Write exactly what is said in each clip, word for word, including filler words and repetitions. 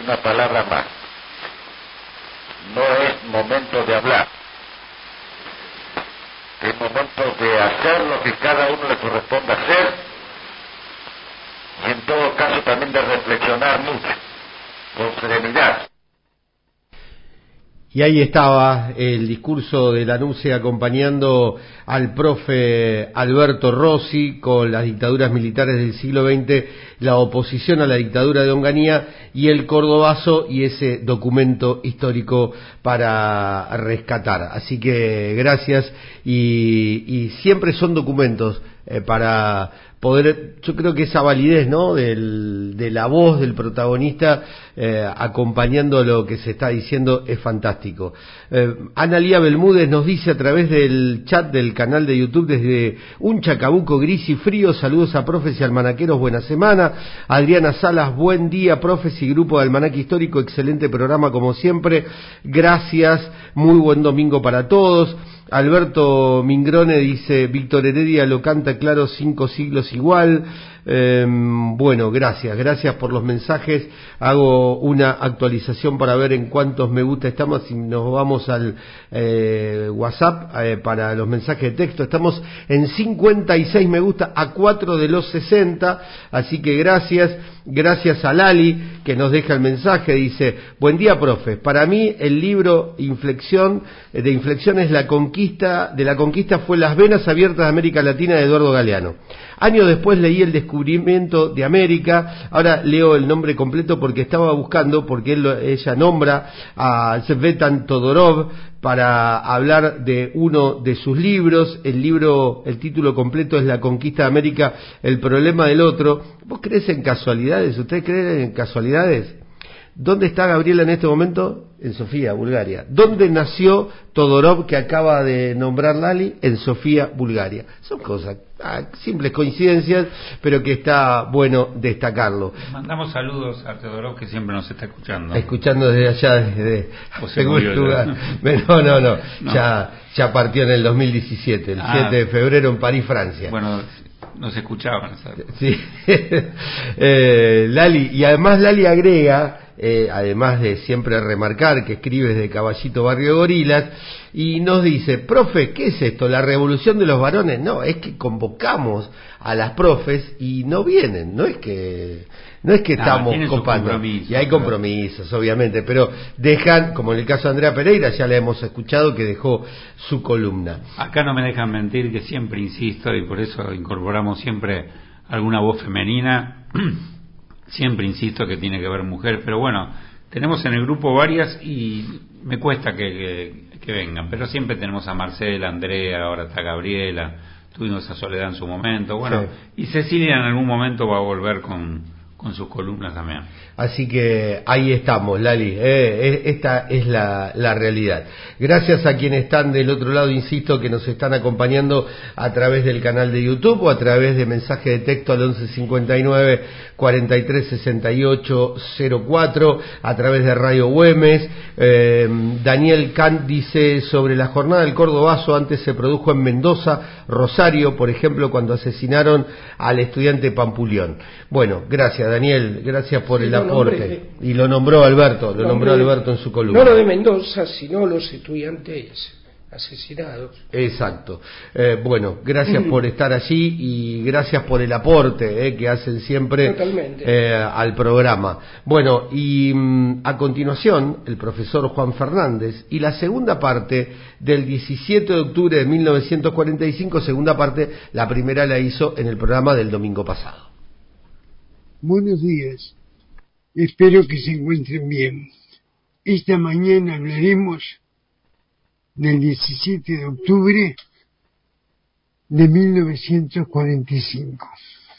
una palabra más. No es momento de hablar. Es momento de hacer lo que cada uno le corresponde hacer, y en todo caso también de reflexionar mucho, con serenidad. Y ahí estaba el discurso de Lanuse acompañando al profe Alberto Rossi con las dictaduras militares del siglo veinte, la oposición a la dictadura de Onganía y el Cordobazo, y ese documento histórico para rescatar. Así que gracias, y, y siempre son documentos eh, para poder, yo creo que esa validez, ¿no?, del, de la voz del protagonista eh, acompañando lo que se está diciendo es fantástico. Eh, Ana Lía Belmúdez nos dice a través del chat del canal de YouTube desde un Chacabuco gris y frío: saludos a profes y almanaqueros, buena semana. Adriana Salas, buen día profes y grupo de Almanaque Histórico, excelente programa como siempre, gracias, muy buen domingo para todos. Alberto Mingrone dice: Víctor Heredia lo canta claro, cinco siglos igual. Eh, bueno, gracias, gracias por los mensajes. Hago una actualización para ver en cuántos me gusta estamos, y nos vamos al eh, WhatsApp eh, para los mensajes de texto. Estamos en cincuenta y seis me gusta a cuatro de los sesenta, así que gracias. Gracias a Lali, que nos deja el mensaje, dice: buen día profe, para mí el libro inflexión de inflexión es la conquista, de la conquista fue Las venas abiertas de América Latina, de Eduardo Galeano. Años después leí El descubrimiento de América. Ahora leo el nombre completo porque estaba buscando, porque él, ella nombra a Svetan Todorov para hablar de uno de sus libros. El libro, el título completo es La conquista de América, el problema del otro. ¿Vos crees en casualidades? ¿Ustedes creen en casualidades? ¿Dónde está Gabriela en este momento? En Sofía, Bulgaria. ¿Dónde nació Todorov, que acaba de nombrar Lali? En Sofía, Bulgaria. Son cosas, ah, simples coincidencias, pero que está bueno destacarlo. Mandamos saludos a Todorov, que siempre nos está escuchando. Escuchando desde allá, desde algún lugar. No, no, no, no. Ya, ya partió en el dos mil diecisiete, el ah, siete de febrero en París, Francia. Bueno, nos escuchaban, ¿sabes? Sí. eh, Lali, y además Lali agrega, Eh, además de siempre remarcar que escribe desde Caballito, Barrio Gorilas, y nos dice: profe, ¿qué es esto? ¿La revolución de los varones? No, es que convocamos a las profes y no vienen, no es que no es que ah, estamos copando, y hay compromisos, pero... obviamente, pero dejan, como en el caso de Andrea Pereira, ya la hemos escuchado que dejó su columna. Acá no me dejan mentir que siempre insisto, y por eso incorporamos siempre alguna voz femenina. Siempre insisto que tiene que haber mujer, pero bueno, tenemos en el grupo varias y me cuesta que, que, que vengan, pero siempre tenemos a Marcela, Andrea, ahora está Gabriela, tuvimos a Soledad en su momento, bueno, sí. Y Cecilia en algún momento va a volver con, con sus columnas también. Así que ahí estamos, Lali, eh, esta es la, la realidad. Gracias a quienes están del otro lado, insisto, que nos están acompañando a través del canal de YouTube o a través de mensaje de texto al once cincuenta y nueve cuarenta y tres sesenta y ocho cero cuatro, a través de Radio Güemes. Eh, Daniel Kant dice: sobre la jornada del Cordobazo, antes se produjo en Mendoza, Rosario, por ejemplo, cuando asesinaron al estudiante Pampulión. Bueno, gracias Daniel, gracias por sí, el aporte. Nombré, y lo nombró Alberto, lo nombró Alberto en su columna. No lo de Mendoza, sino los estudiantes asesinados. Exacto. Eh, bueno, gracias por estar allí y gracias por el aporte eh, que hacen siempre eh, al programa. Bueno, y mm, a continuación, el profesor Juan Fernández y la segunda parte del diecisiete de octubre de mil novecientos cuarenta y cinco, segunda parte, la primera la hizo en el programa del domingo pasado. Buenos días, espero que se encuentren bien. Esta mañana hablaremos del diecisiete de octubre de mil novecientos cuarenta y cinco.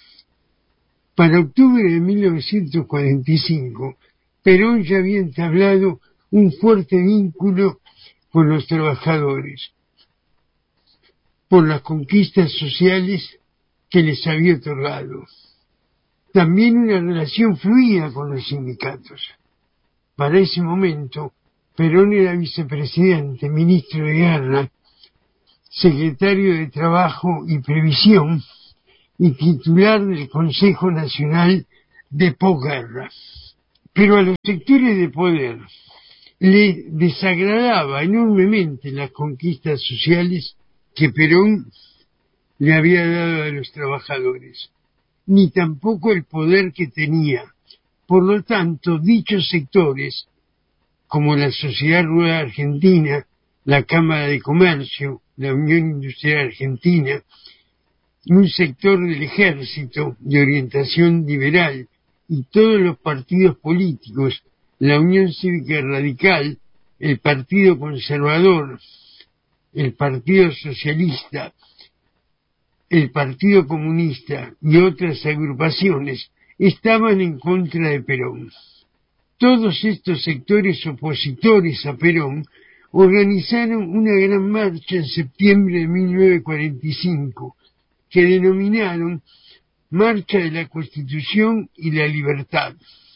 Para octubre de mil novecientos cuarenta y cinco, Perón ya había entablado un fuerte vínculo con los trabajadores, por las conquistas sociales que les había otorgado. También una relación fluida con los sindicatos. Para ese momento, Perón era vicepresidente, ministro de Guerra, secretario de Trabajo y Previsión y titular del Consejo Nacional de Posguerra. Pero a los sectores de poder le desagradaba enormemente las conquistas sociales que Perón le había dado a los trabajadores, ni tampoco el poder que tenía. Por lo tanto, dichos sectores, como la Sociedad Rural Argentina, la Cámara de Comercio, la Unión Industrial Argentina, y un sector del ejército de orientación liberal, y todos los partidos políticos, la Unión Cívica Radical, el Partido Conservador, el Partido Socialista, el Partido Comunista y otras agrupaciones, estaban en contra de Perón. Todos estos sectores opositores a Perón organizaron una gran marcha en septiembre de mil novecientos cuarenta y cinco, que denominaron Marcha de la Constitución y la Libertad,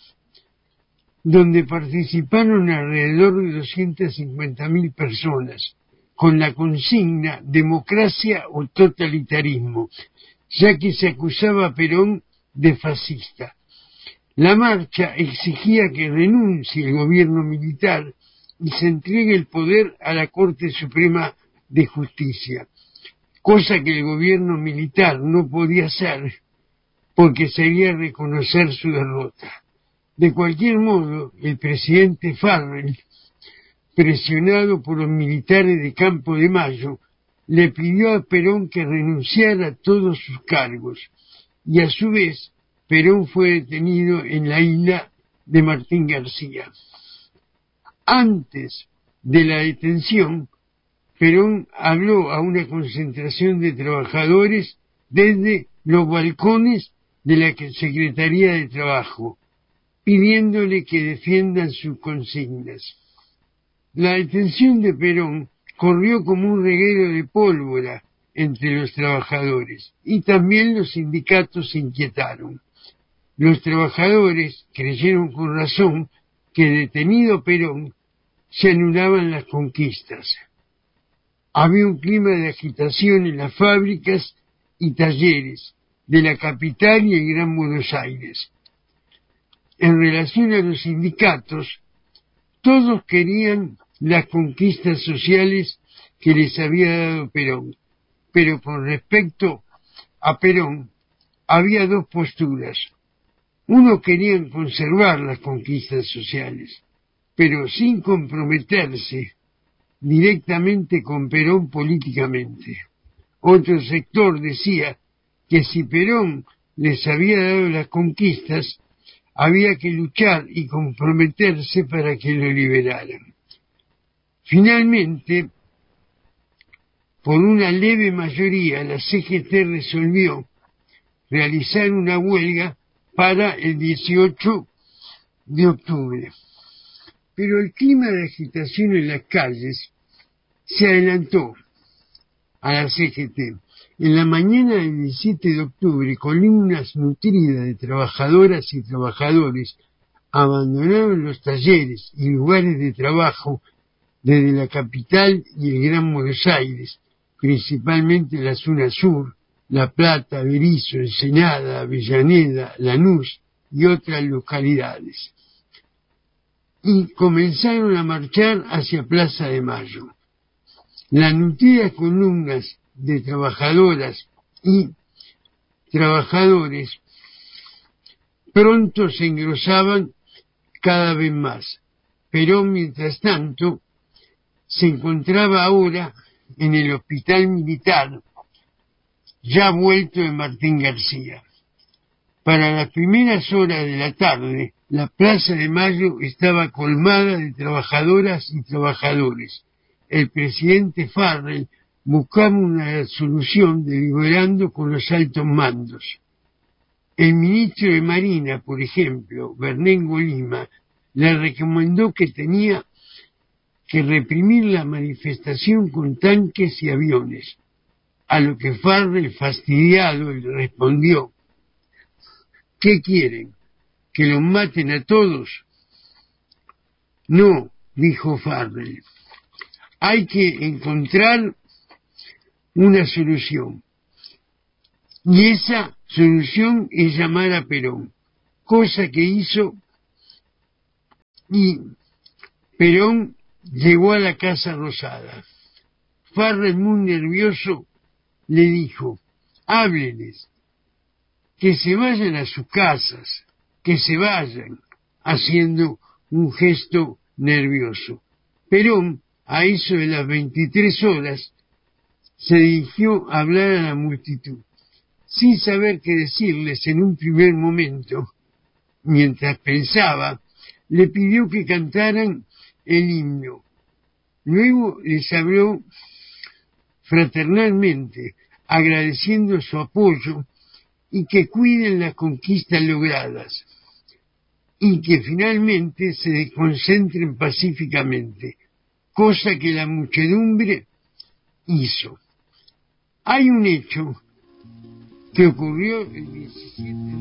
donde participaron alrededor de doscientas cincuenta mil personas, con la consigna democracia o totalitarismo, ya que se acusaba a Perón de fascista. La marcha exigía que renuncie el gobierno militar y se entregue el poder a la Corte Suprema de Justicia, cosa que el gobierno militar no podía hacer porque sería reconocer su derrota. De cualquier modo, el presidente Farrell, presionado por los militares de Campo de Mayo, le pidió a Perón que renunciara a todos sus cargos, y a su vez Perón fue detenido en la isla de Martín García. Antes de la detención, Perón habló a una concentración de trabajadores desde los balcones de la Secretaría de Trabajo, pidiéndole que defiendan sus consignas. La detención de Perón corrió como un reguero de pólvora entre los trabajadores, y también los sindicatos se inquietaron. Los trabajadores creyeron con razón que detenido Perón se anulaban las conquistas. Había un clima de agitación en las fábricas y talleres de la capital y el Gran Buenos Aires. En relación a los sindicatos, todos querían las conquistas sociales que les había dado Perón, pero con respecto a Perón había dos posturas. Uno querían conservar las conquistas sociales, pero sin comprometerse directamente con Perón políticamente. Otro sector decía que si Perón les había dado las conquistas, había que luchar y comprometerse para que lo liberaran. Finalmente, por una leve mayoría, la C G T resolvió realizar una huelga para el dieciocho de octubre. Pero el clima de agitación en las calles se adelantó a la C G T. En la mañana del diecisiete de octubre, columnas nutridas de trabajadoras y trabajadores abandonaron los talleres y lugares de trabajo desde la capital y el Gran Buenos Aires, principalmente la zona sur, La Plata, Berisso, Ensenada, Avellaneda, Lanús y otras localidades. Y comenzaron a marchar hacia Plaza de Mayo. Las nutridas columnas de trabajadoras y trabajadores pronto se engrosaban cada vez más. Perón, mientras tanto, se encontraba ahora en el hospital militar, ya vuelto de Martín García. Para las primeras horas de la tarde, la Plaza de Mayo estaba colmada de trabajadoras y trabajadores. El presidente Farrell buscaba una solución deliberando con los altos mandos. El ministro de Marina, por ejemplo, Bernengo Lima, le recomendó que tenía que reprimir la manifestación con tanques y aviones, a lo que Farrell, fastidiado, le respondió: ¿qué quieren? ¿Que los maten a todos? No, dijo Farrell, hay que encontrar una solución. Y esa solución es llamar a Perón, cosa que hizo y Perón llegó a la Casa Rosada. Farrell, muy nervioso, le dijo: hábleles, que se vayan a sus casas, que se vayan, haciendo un gesto nervioso. Perón, a eso de las veintitrés horas, se dirigió a hablar a la multitud. Sin saber qué decirles en un primer momento, mientras pensaba, le pidió que cantaran el himno. Luego les habló fraternalmente, agradeciendo su apoyo y que cuiden las conquistas logradas y que finalmente se concentren pacíficamente, cosa que la muchedumbre hizo. Hay un hecho que ocurrió el diecisiete